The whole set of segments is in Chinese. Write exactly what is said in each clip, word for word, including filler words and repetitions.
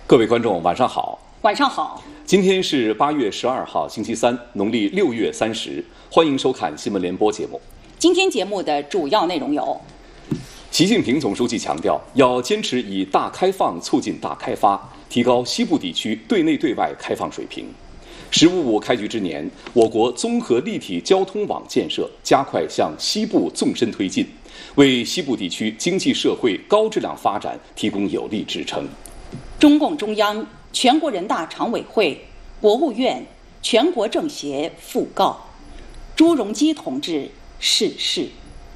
各位观众，晚上好。 晚上好。 今天是八月十二号，星期三，农历六月三十。欢迎收看新闻联播节目。 今天节目的主要内容有： 习近平总书记强调，要坚持以大开放促进大开发，提高西部地区对内对外开放水平。“十五五”开局之年，我国综合立体交通网建设加快向西部纵深推进，为西部地区经济社会高质量发展提供有力支撑。 中共中央、全国人大常委会、国务院、全国政协讣告朱镕基同志逝世。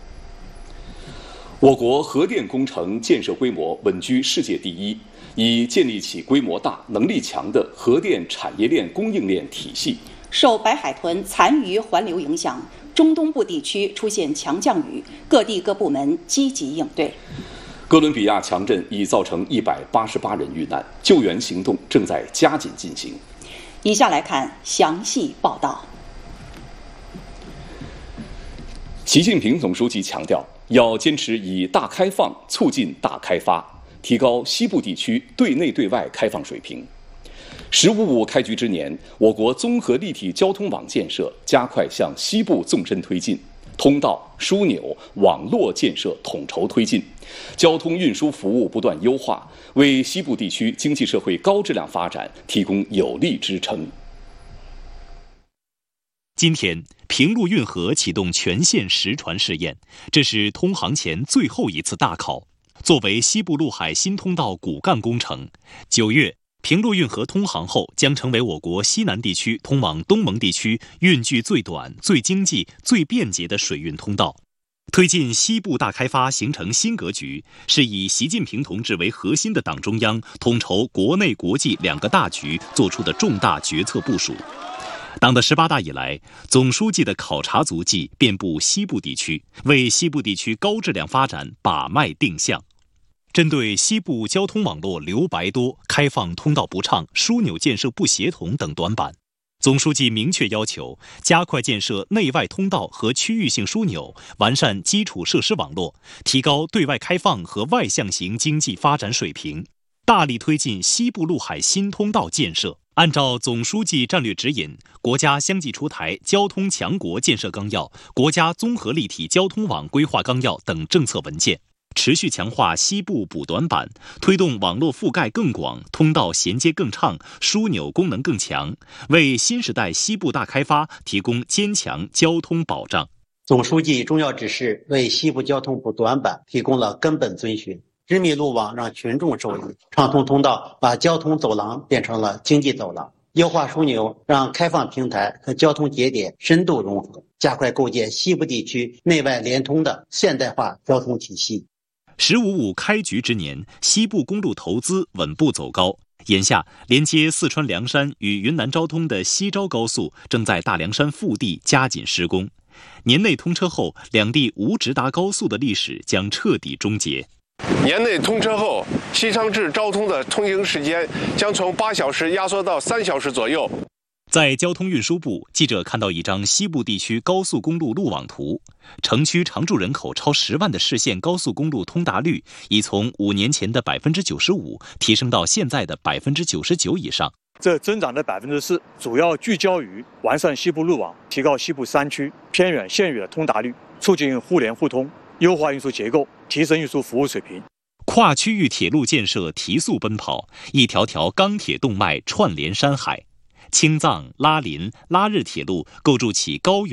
我国核电工程建设规模稳居世界第一，已建立起规模大、能力强的核电产业链供应链体系。 受白海豚残余环流影响，中东部地区出现强降雨，各地各部门积极应对。 哥伦比亚强震已造成一百八十八人遇难，救援行动正在加紧进行。 以下来看详细报道。 习近平总书记强调，要坚持以大开放促进大开发，提高西部地区对内对外开放水平。“十五五”开局之年，我国综合立体交通网建设加快向西部纵深推进，通道、枢纽、网络建设统筹推进，交通运输服务不断优化，为西部地区经济社会高质量发展提供有力支撑。 今天，平陆运河启动全线实船试验，这是通航前最后一次大考。作为西部陆海新通道骨干工程，九月平陆运河通航后，将成为我国西南地区通往东盟地区运距最短、最经济、最便捷的水运通道。推进西部大开发形成新格局，是以习近平同志为核心的党中央统筹国内国际两个大局做出的重大决策部署。党的十八大以来，总书记的考察足迹遍布西部地区，为西部地区高质量发展把脉定向。针对西部交通网络留白多、开放通道不畅、枢纽建设不协同等短板，总书记明确要求加快建设内外通道和区域性枢纽，完善基础设施网络，提高对外开放和外向型经济发展水平，大力推进西部陆海新通道建设。按照总书记战略指引，国家相继出台交通强国建设纲要、国家综合立体交通网规划纲要等政策文件，持续强化西部补短板，推动网络覆盖更广，通道衔接更畅，枢纽功能更强，为新时代西部大开发提供坚强交通保障。 总书记重要指示为西部交通补短板提供了根本遵循。织密路网让群众受益，畅通通道把交通走廊变成了经济走廊，优化枢纽让开放平台和交通节点深度融合，加快构建西部地区内外联通的现代化交通体系。 “十五五”开局之年，西部公路投资稳步走高。眼下，连接四川凉山与云南昭通的西昭高速正在大凉山腹地加紧施工。年内通车后，两地无直达高速的历史将彻底终结。 年内通车后，西昌至昭通的通行时间将从八小时压缩到三小时左右。 在交通运输部，记者看到一张西部地区高速公路路网图，城区常住人口超十万的市县高速公路通达率已从五年前的百分之九十五提升到现在的百分之九十九以上。 这增长的百分之四，主要聚焦于完善西部路网，提高西部山区、偏远县域的通达率，促进互联互通，优化运输结构，提升运输服务水平。 跨区域铁路建设提速奔跑，一条条钢铁动脉串联山海。青藏、拉林、拉日铁路构筑起高原